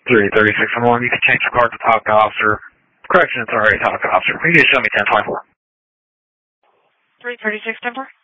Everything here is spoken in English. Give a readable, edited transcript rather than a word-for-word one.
336 you can change your card to talk to officer. Correction, it's already talk to officer. You can show me 1024. 336 Denver.